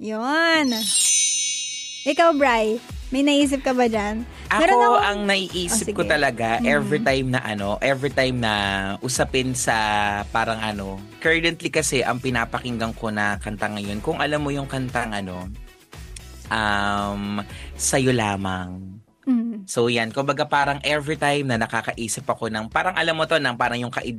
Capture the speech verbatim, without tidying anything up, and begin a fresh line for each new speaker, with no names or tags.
Yun. Ikaw, Bri, may naisip ka ba dyan?
Ako,
akong...
ang naiisip
oh,
ko talaga,
mm-hmm.
every time na ano, every time na usapin sa parang ano, currently kasi ang pinapakinggan ko na kanta ngayon, kung alam mo yung kantang ano, um, Sa'yo Lamang.
Mm.
So yan, kumbaga parang every time na nakakaisip ako ng, parang alam mo to, ng parang yung kaibigan